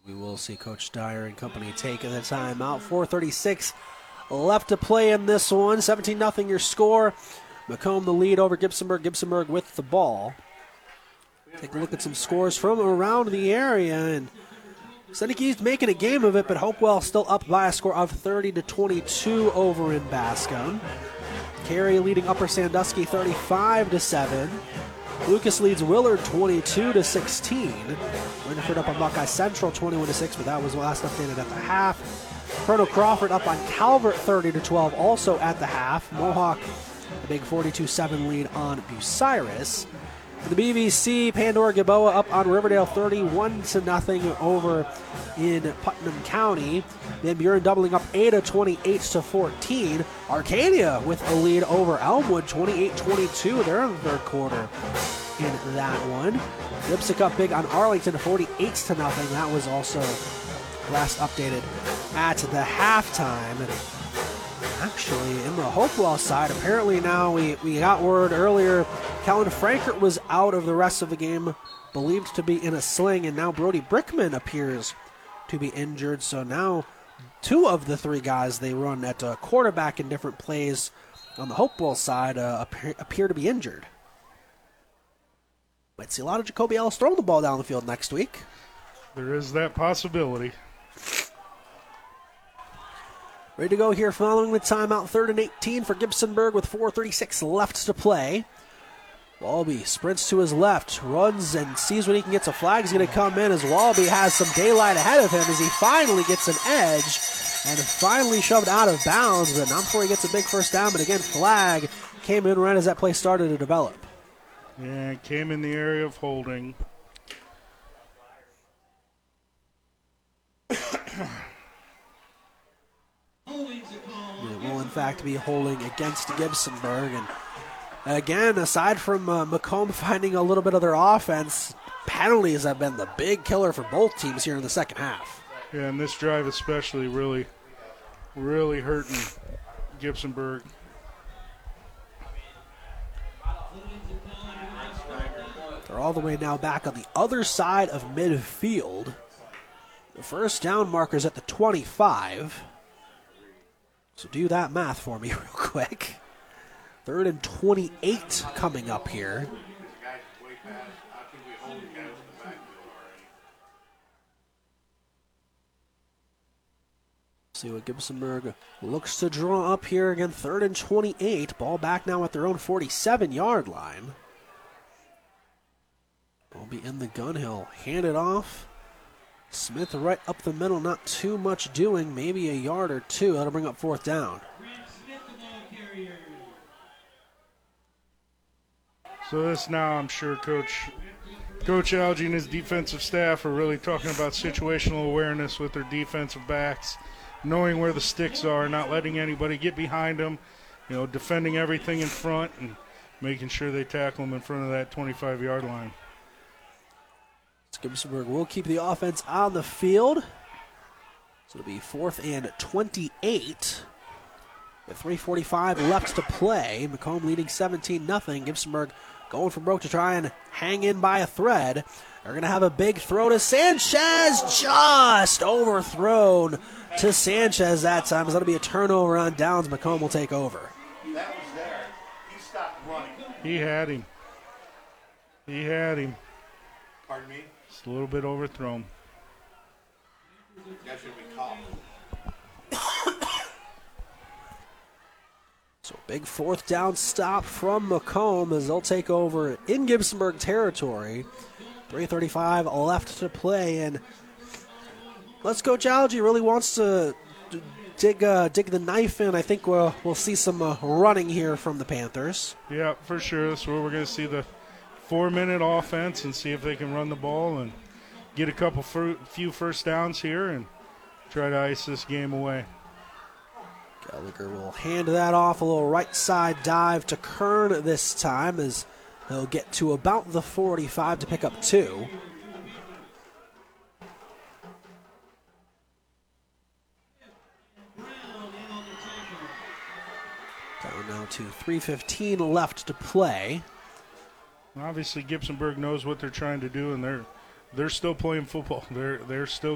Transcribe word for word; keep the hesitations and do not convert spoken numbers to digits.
We will see Coach Dyer and company take the timeout. four thirty-six left to play in this one. seventeen nothing your score. Macomb the lead over Gibsonburg. Gibsonburg with the ball. Take a look at some scores from around the area. And Seneca's making a game of it, but Hopewell still up by a score of thirty to twenty-two over in Bascom. Cary leading Upper Sandusky thirty-five to seven. Lucas leads Willard twenty-two to sixteen. Winford up on Buckeye Central twenty-one to six, but that was last updated at the half. Colonel Crawford up on Calvert thirty to twelve, also at the half. Mohawk a big forty-two seven lead on Bucyrus. For the B V C, Pandora Gilboa up on Riverdale thirty-one to nothing over in Putnam County. Then Buren doubling up Ada twenty-eight to fourteen. Arcadia with a lead over Elmwood twenty-eight twenty-two. They're in the third quarter in that one. Lipsick up big on Arlington forty-eight to nothing. That was also last updated at the halftime. Actually, in the Hopewell side, apparently now we, we got word earlier Kellen Frankert was out of the rest of the game, believed to be in a sling, and now Brody Brickman appears to be injured. So now two of the three guys they run at uh, quarterback in different plays on the Hopewell side uh, appear, appear to be injured. Might see a lot of Jacoby Ellis throwing the ball down the field next week. There is that possibility. Ready to go here following the timeout. Third and eighteen for Gibsonburg with four thirty-six left to play. Wallaby sprints to his left, runs and sees when he can get. A flag's going to come in as Wallaby has some daylight ahead of him as he finally gets an edge and finally shoved out of bounds, but not before he gets a big first down. But again, flag came in right as that play started to develop. Yeah, it came in the area of holding. It will, in fact, be holding against Gibsonburg. And again, aside from uh, Macomb finding a little bit of their offense, penalties have been the big killer for both teams here in the second half. Yeah, and this drive especially really, really hurting Gibsonburg. They're all the way now back on the other side of midfield. The first down marker's at the twenty-five. So do that math for me real quick. Third and twenty-eight coming up here. See what Gibsonburg looks to draw up here again. Third and twenty-eight. Ball back now at their own forty-seven-yard line. Will be in the gun. He'll hand it off. Smith right up the middle, not too much doing, maybe a yard or two. That'll bring up fourth down. So this now, I'm sure Coach Coach Algie and his defensive staff are really talking about situational awareness with their defensive backs, knowing where the sticks are, not letting anybody get behind them, you know, defending everything in front and making sure they tackle them in front of that twenty-five-yard line. Gibsonburg will keep the offense on the field. So it'll be fourth and twenty-eight. With three forty-five left to play. Macomb leading seventeen nothing. Gibsonburg going for broke to try and hang in by a thread. They're going to have a big throw to Sanchez. Just overthrown to Sanchez that time. It's going to be a turnover on downs. Macomb will take over. That was there. He stopped running. He had him. He had him. Pardon me? Just a little bit overthrown. That should be called. So big fourth down stop from Macomb as they'll take over in Gibsonburg territory. three thirty-five left to play, and let's Coach Algie really wants to dig uh, dig the knife in. I think we'll, we'll see some uh, running here from the Panthers. Yeah, for sure. That's where we're going to see the four-minute offense and see if they can run the ball and get a couple fir- few first downs here and try to ice this game away. Gallagher will hand that off, a little right side dive to Kern this time as he'll get to about the forty-five to pick up two. Down now to three fifteen left to play. Obviously, Gibsonburg knows what they're trying to do, and they're they're still playing football. They're they're still